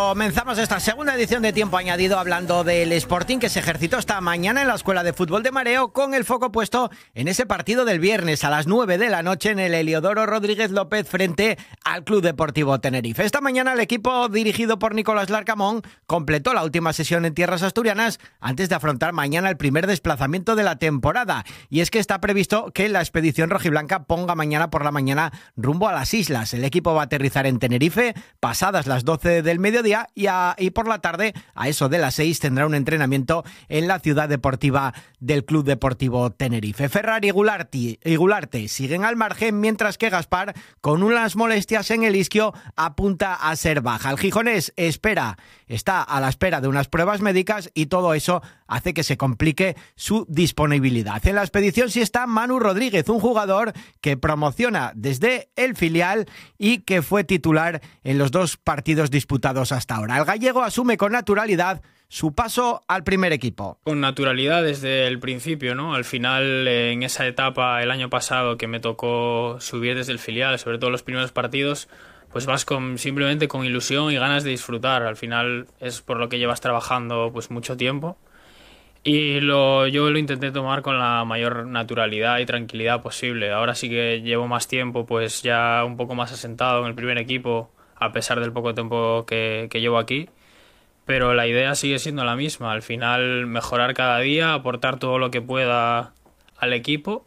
Comenzamos esta segunda edición de Tiempo Añadido hablando del Sporting, que se ejercitó esta mañana en la Escuela de Fútbol de Mareo, con el foco puesto en ese partido del viernes a las 9 de la noche en el Heliodoro Rodríguez López frente al Club Deportivo Tenerife. Esta mañana el equipo dirigido por Nicolás Larcamón completó la última sesión en tierras asturianas antes de afrontar mañana el primer desplazamiento de la temporada. Y es que está previsto que la expedición rojiblanca ponga mañana por la mañana rumbo a las islas. El equipo va a aterrizar en Tenerife pasadas las 12 del mediodía y por la tarde, a eso de las 6, tendrá un entrenamiento en la ciudad deportiva del Club Deportivo Tenerife. Ferrari y Gularte siguen al margen, mientras que Gaspar, con unas molestias en el isquio, apunta a ser baja. El gijonés está a la espera de unas pruebas médicas y todo eso hace que se complique su disponibilidad. En la expedición sí está Manu Rodríguez, un jugador que promociona desde el filial y que fue titular en los 2 partidos disputados hasta ahora. El gallego asume con naturalidad su paso al primer equipo. Con naturalidad desde el principio, ¿no? Al final, en esa etapa el año pasado que me tocó subir desde el filial, sobre todo los primeros partidos, pues vas simplemente con ilusión y ganas de disfrutar. Al final es por lo que llevas trabajando pues mucho tiempo. Y yo lo intenté tomar con la mayor naturalidad y tranquilidad posible. Ahora sí que llevo más tiempo, pues ya un poco más asentado en el primer equipo, a pesar del poco tiempo que llevo aquí. Pero la idea sigue siendo la misma. Al final, mejorar cada día, aportar todo lo que pueda al equipo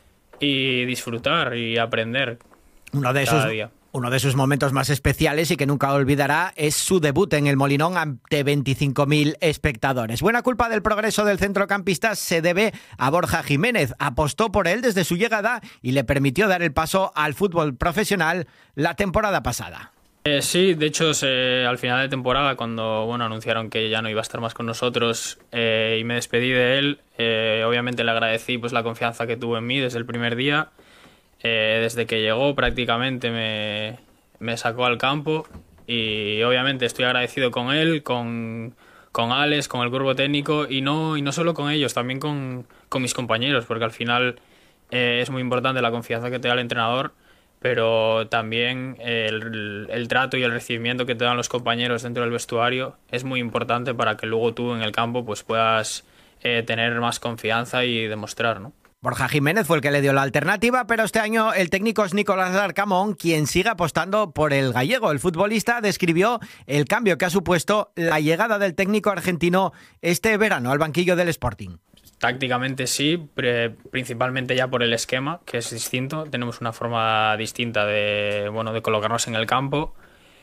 y disfrutar y aprender cada día. Uno de sus momentos más especiales y que nunca olvidará es su debut en el Molinón ante 25.000 espectadores. Buena culpa del progreso del centrocampista se debe a Borja Jiménez. Apostó por él desde su llegada y le permitió dar el paso al fútbol profesional la temporada pasada. Sí, de hecho, al final de temporada, cuando anunciaron que ya no iba a estar más con nosotros y me despedí de él, obviamente le agradecí pues la confianza que tuvo en mí desde el primer día. Desde que llegó prácticamente me sacó al campo y obviamente estoy agradecido con él, con Alex, con el cuerpo técnico y no solo con ellos, también con mis compañeros, porque al final es muy importante la confianza que te da el entrenador, pero también el trato y el recibimiento que te dan los compañeros dentro del vestuario es muy importante para que luego tú en el campo pues puedas tener más confianza y demostrar, ¿no? Borja Jiménez fue el que le dio la alternativa, pero este año el técnico es Nicolás Larcamón quien sigue apostando por el gallego. El futbolista describió el cambio que ha supuesto la llegada del técnico argentino este verano al banquillo del Sporting. Tácticamente sí, principalmente ya por el esquema, que es distinto. Tenemos una forma distinta de colocarnos en el campo.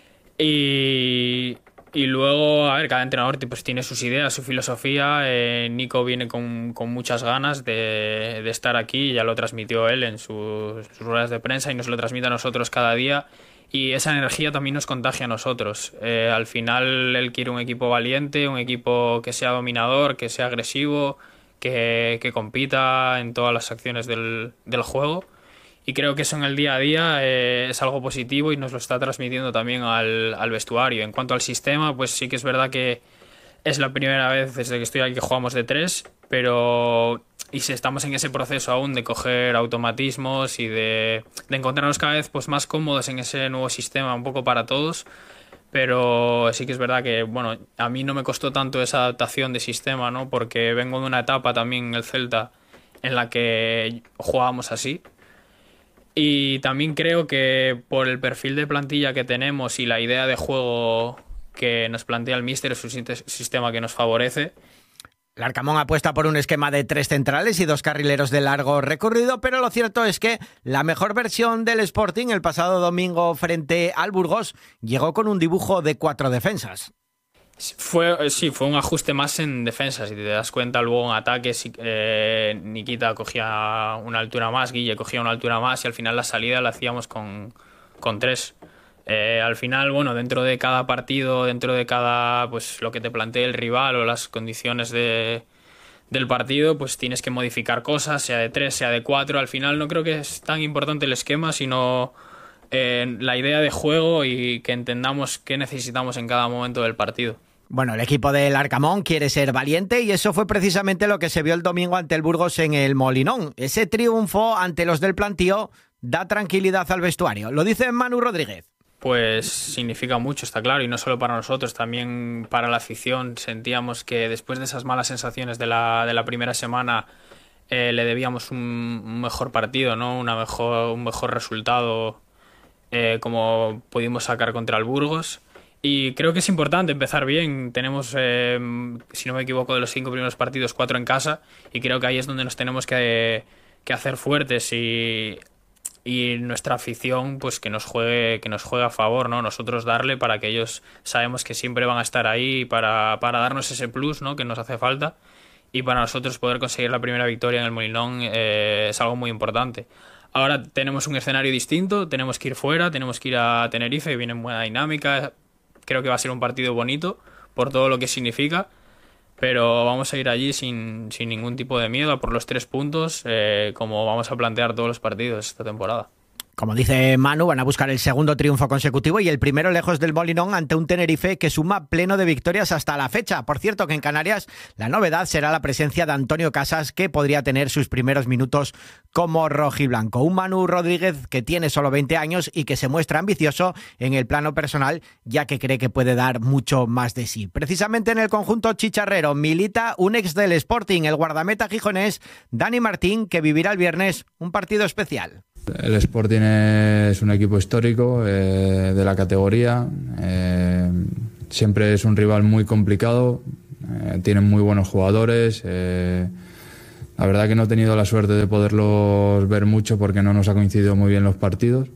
Y luego, a ver, cada entrenador pues tiene sus ideas, su filosofía. Nico viene con muchas ganas de estar aquí, ya lo transmitió él en sus ruedas de prensa y nos lo transmite a nosotros cada día. Y esa energía también nos contagia a nosotros. Al final él quiere un equipo valiente, un equipo que sea dominador, que sea agresivo, que compita en todas las acciones del juego. Y creo que eso en el día a día es algo positivo y nos lo está transmitiendo también al vestuario. En cuanto al sistema, pues sí que es verdad que es la primera vez desde que estoy aquí que jugamos de 3, pero estamos en ese proceso aún de coger automatismos y de encontrarnos cada vez pues más cómodos en ese nuevo sistema, un poco para todos. Pero sí que es verdad que a mí no me costó tanto esa adaptación de sistema, ¿no? Porque vengo de una etapa también en el Celta en la que jugábamos así. Y también creo que por el perfil de plantilla que tenemos y la idea de juego que nos plantea el míster es un sistema que nos favorece. Larcamón apuesta por un esquema de 3 centrales y 2 carrileros de largo recorrido, pero lo cierto es que la mejor versión del Sporting el pasado domingo frente al Burgos llegó con un dibujo de 4 defensas. Fue un ajuste más en defensa. Si te das cuenta, luego en ataque Nikita cogía una altura más, Guille cogía una altura más y al final la salida la hacíamos con 3. Al final, dentro de cada partido, dentro de cada pues lo que te plantee el rival o las condiciones del partido, pues tienes que modificar cosas, sea de 3, sea de 4. Al final no creo que es tan importante el esquema, sino la idea de juego y que entendamos qué necesitamos en cada momento del partido. Bueno, el equipo del Larcamón quiere ser valiente y eso fue precisamente lo que se vio el domingo ante el Burgos en el Molinón. Ese triunfo ante los del plantío da tranquilidad al vestuario. Lo dice Manu Rodríguez. pues significa mucho, está claro, y no solo para nosotros, también para la afición. Sentíamos que después de esas malas sensaciones de la primera semana le debíamos un mejor partido, ¿no? Un mejor resultado, como pudimos sacar contra el Burgos. Y creo que es importante empezar bien. Tenemos, si no me equivoco, de los 5 primeros partidos, 4 en casa, y creo que ahí es donde nos tenemos que hacer fuertes, y nuestra afición, pues que nos juegue a favor, ¿no? Nosotros darle, para que ellos, sabemos que siempre van a estar ahí para darnos ese plus, ¿no?, que nos hace falta, y para nosotros poder conseguir la primera victoria en el Molinón es algo muy importante. Ahora tenemos un escenario distinto, tenemos que ir fuera, tenemos que ir a Tenerife, viene en buena dinámica. Creo que va a ser un partido bonito por todo lo que significa, pero vamos a ir allí sin ningún tipo de miedo a por los 3 puntos, como vamos a plantear todos los partidos esta temporada. Como dice Manu, van a buscar el segundo triunfo consecutivo y el primero lejos del Molinón ante un Tenerife que suma pleno de victorias hasta la fecha. Por cierto, que en Canarias la novedad será la presencia de Antonio Casas, que podría tener sus primeros minutos como rojiblanco. Un Manu Rodríguez que tiene solo 20 años y que se muestra ambicioso en el plano personal, ya que cree que puede dar mucho más de sí. Precisamente en el conjunto chicharrero milita un ex del Sporting, el guardameta gijonés Dani Martín, que vivirá el viernes un partido especial. El Sporting es un equipo histórico de la categoría, siempre es un rival muy complicado, tienen muy buenos jugadores, la verdad que no he tenido la suerte de poderlos ver mucho porque no nos ha coincidido muy bien los partidos,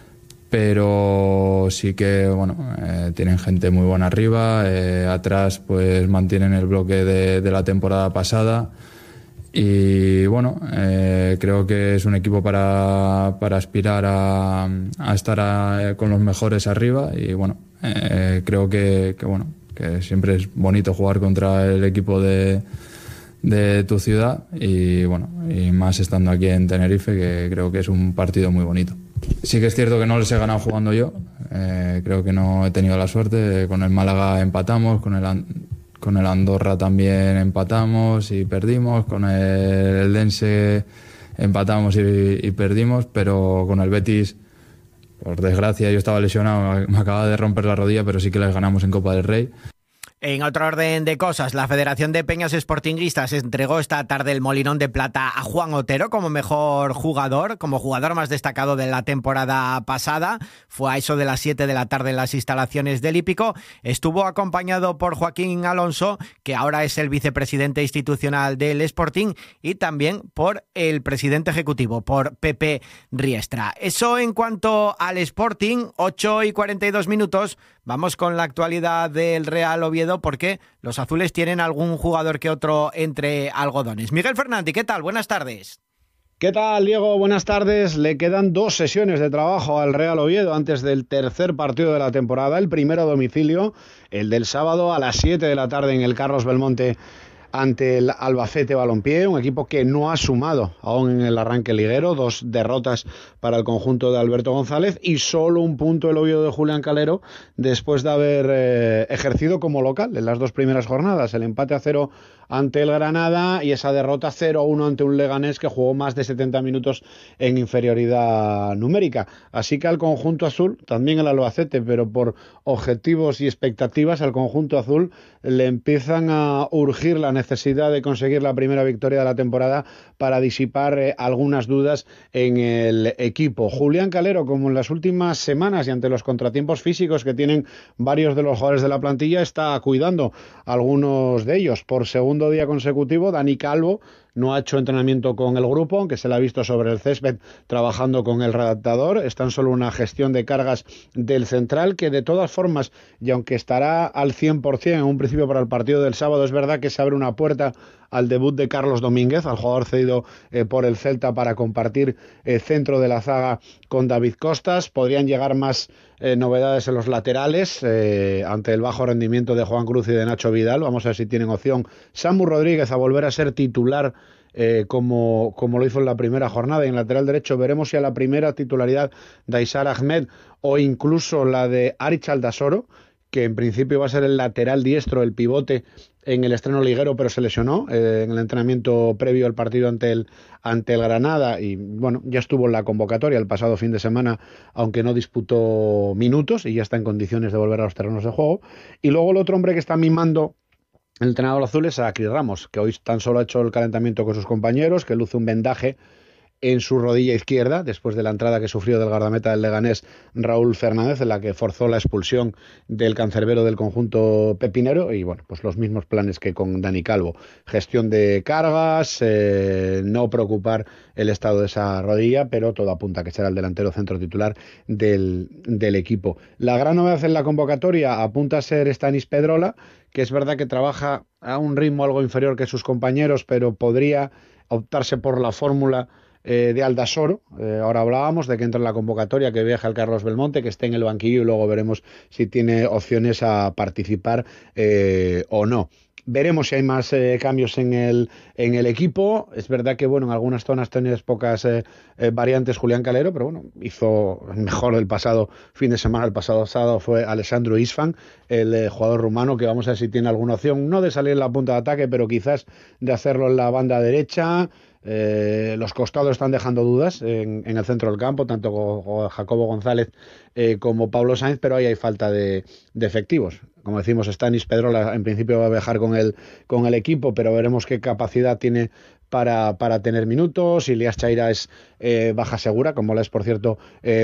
pero sí que tienen gente muy buena arriba, atrás pues mantienen el bloque de la temporada pasada. Y creo que es un equipo para aspirar a estar con los mejores arriba, y creo que siempre es bonito jugar contra el equipo de tu ciudad, y más estando aquí en Tenerife, que creo que es un partido muy bonito. Sí que es cierto que no les he ganado jugando yo, creo que no he tenido la suerte. Con el Málaga empatamos, con el Andorra también empatamos y perdimos, con el Eldense empatamos y perdimos, pero con el Betis, por desgracia, yo estaba lesionado, me acababa de romper la rodilla, pero sí que les ganamos en Copa del Rey. En otro orden de cosas, la Federación de Peñas Sportinguistas entregó esta tarde el Molinón de Plata a Juan Otero como mejor jugador, como jugador más destacado de la temporada pasada. Fue a eso de las 7 de la tarde en las instalaciones del Hípico. Estuvo acompañado por Joaquín Alonso, que ahora es el vicepresidente institucional del Sporting, y también por el presidente ejecutivo, por Pepe Riestra. Eso en cuanto al Sporting. 8:42. Vamos con la actualidad del Real Oviedo, porque los azules tienen algún jugador que otro entre algodones. Miguel Fernández, ¿qué tal? Buenas tardes. ¿Qué tal, Diego? Buenas tardes. Le quedan 2 sesiones de trabajo al Real Oviedo antes del tercer partido de la temporada. El primero a domicilio, el del sábado a las 7 de la tarde en el Carlos Belmonte ante el Albacete Balompié, un equipo que no ha sumado aún en el arranque liguero, 2 derrotas para el conjunto de Alberto González y solo un punto el Oviedo de Julián Calero después de haber ejercido como local en las 2 primeras jornadas, el empate a 0 ante el Granada y esa derrota 0-1 ante un Leganés que jugó más de 70 minutos en inferioridad numérica. Así que al conjunto azul, también el Albacete, pero por objetivos y expectativas, al conjunto azul le empiezan a urgir la necesidad de conseguir la primera victoria de la temporada para disipar algunas dudas en el equipo. Julián Calero, como en las últimas semanas y ante los contratiempos físicos que tienen varios de los jugadores de la plantilla, está cuidando a algunos de ellos. Por segundo día consecutivo, Dani Calvo no ha hecho entrenamiento con el grupo, aunque se le ha visto sobre el césped trabajando con el redactador. Es tan solo una gestión de cargas del central, que de todas formas, y aunque estará al 100% en un principio para el partido del sábado, es verdad que se abre una puerta al debut de Carlos Domínguez, al jugador cedido por el Celta para compartir centro de la zaga con David Costas. Podrían llegar más novedades en los laterales ante el bajo rendimiento de Juan Cruz y de Nacho Vidal. Vamos a ver si tienen opción Samu Rodríguez a volver a ser titular como lo hizo en la primera jornada. Y en lateral derecho veremos si a la primera titularidad de Aysar Ahmed o incluso la de Arich Aldasoro, que en principio va a ser el lateral diestro, el pivote, en el estreno liguero, pero se lesionó en el entrenamiento previo al partido ante el Granada y bueno, ya estuvo en la convocatoria el pasado fin de semana, aunque no disputó minutos y ya está en condiciones de volver a los terrenos de juego. Y luego el otro hombre que está mimando el entrenador azul es a Cris Ramos, que hoy tan solo ha hecho el calentamiento con sus compañeros, que luce un vendaje en su rodilla izquierda, después de la entrada que sufrió del guardameta del Leganés, Raúl Fernández, en la que forzó la expulsión del cancerbero del conjunto pepinero, y bueno, pues los mismos planes que con Dani Calvo. Gestión de cargas, no preocupar el estado de esa rodilla, pero todo apunta a que será el delantero centro titular del equipo. La gran novedad en la convocatoria apunta a ser Stanis Pedrola, que es verdad que trabaja a un ritmo algo inferior que sus compañeros, pero podría optarse por la fórmula de Aldasoro. Ahora hablábamos de que entra en la convocatoria, que viaja el Carlos Belmonte, que esté en el banquillo y luego veremos si tiene opciones a participar o no. Veremos si hay más cambios en el equipo. Es verdad que bueno, en algunas zonas tienes pocas variantes Julián Calero, pero bueno, hizo mejor el pasado fin de semana. El pasado sábado fue Alessandro Isfan, el jugador rumano, que vamos a ver si tiene alguna opción, no de salir en la punta de ataque, pero quizás de hacerlo en la banda derecha. Los costados están dejando dudas en el centro del campo, tanto Jacobo González como Pablo Sainz, pero ahí hay falta de efectivos. Como decimos, Stanis Pedrola en principio va a viajar con el equipo, pero veremos qué capacidad tiene para tener minutos. Ilias Chaira es baja segura, como la es, por cierto,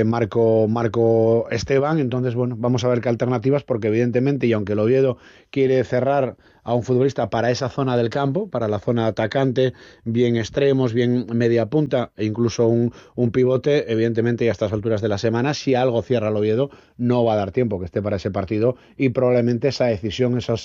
Marco Esteban. Entonces, bueno, vamos a ver qué alternativas, porque evidentemente, y aunque el Oviedo quiere cerrar a un futbolista para esa zona del campo, para la zona atacante, bien extremos, bien media punta e incluso un pivote, evidentemente, y a estas alturas de la semana, si algo cierra el Oviedo, no va a dar tiempo que esté para ese partido, y probablemente esa decisión, esos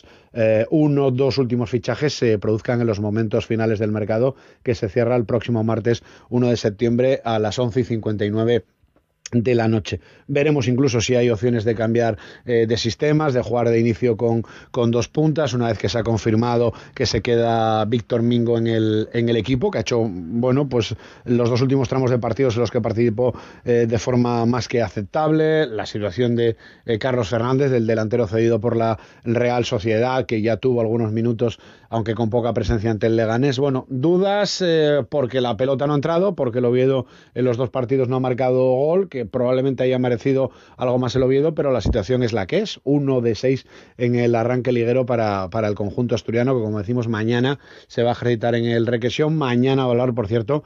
1-2 últimos fichajes se produzcan en los momentos finales del mercado, que se cierra el próximo martes 1 de septiembre a las 11:59 de la noche. Veremos incluso si hay opciones de cambiar de sistemas, de jugar de inicio con dos puntas, una vez que se ha confirmado que se queda Víctor Mingo en el equipo, que ha hecho, bueno, pues los dos últimos tramos de partidos en los que participó de forma más que aceptable. La situación de Carlos Fernández, del delantero cedido por la Real Sociedad, que ya tuvo algunos minutos, aunque con poca presencia ante el Leganés. Bueno, dudas porque la pelota no ha entrado, porque el Oviedo en los dos partidos no ha marcado gol, que probablemente haya merecido algo más el Oviedo, pero la situación es la que es. 1 de 6 en el arranque liguero para el conjunto asturiano, que como decimos, mañana se va a ejercitar en el Requesión. Mañana va a hablar, por cierto,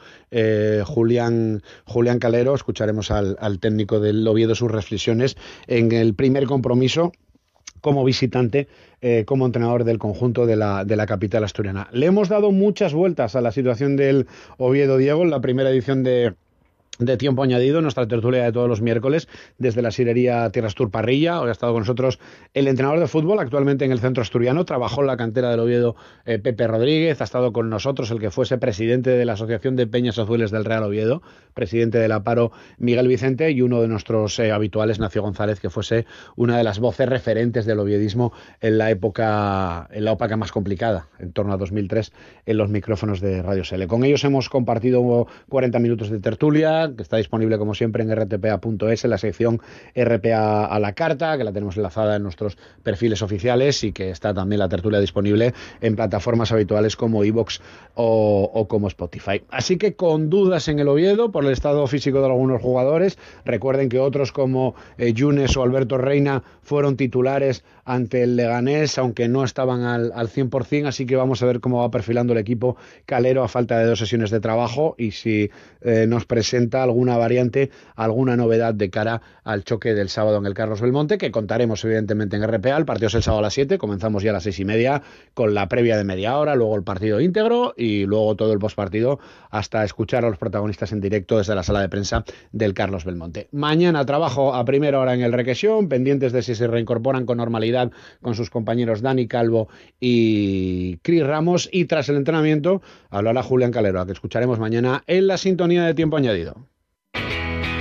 Julián Calero. Escucharemos al técnico del Oviedo sus reflexiones en el primer compromiso como visitante, como entrenador del conjunto de la capital asturiana. Le hemos dado muchas vueltas a la situación del Oviedo, Diego, en la primera edición de Tiempo Añadido, nuestra tertulia de todos los miércoles desde la sirería Tierras Tour Parrilla. Hoy ha estado con nosotros el entrenador de fútbol, actualmente en el centro asturiano, trabajó en la cantera del Oviedo, Pepe Rodríguez. Ha estado con nosotros el que fuese presidente de la Asociación de Peñas Azules del Real Oviedo, presidente del Aparo, Miguel Vicente, y uno de nuestros habituales, Nacio González, que fuese una de las voces referentes del oviedismo en la época más complicada, en torno a 2003, en los micrófonos de Radio Sele. Con ellos hemos compartido 40 minutos de tertulia, que está disponible como siempre en rtpa.es, en la sección RPA a la carta, que la tenemos enlazada en nuestros perfiles oficiales, y que está también la tertulia disponible en plataformas habituales como iVoox o como Spotify. Así que con dudas en el Oviedo por el estado físico de algunos jugadores. Recuerden que otros como Yunes o Alberto Reina fueron titulares ante el Leganés, aunque no estaban al 100%, así que vamos a ver cómo va perfilando el equipo Calero a falta de 2 sesiones de trabajo, y si nos presenta alguna variante, alguna novedad de cara al choque del sábado en el Carlos Belmonte, que contaremos evidentemente en RPA. El partido es el sábado a las 7, comenzamos ya a las 6:30 con la previa de media hora, luego el partido íntegro y luego todo el postpartido, hasta escuchar a los protagonistas en directo desde la sala de prensa del Carlos Belmonte. Mañana trabajo a primera hora en el Requesión, pendientes de si se reincorporan con normalidad con sus compañeros Dani Calvo y Cris Ramos, y tras el entrenamiento hablará Julián Calero, a que escucharemos mañana en la sintonía de Tiempo Añadido.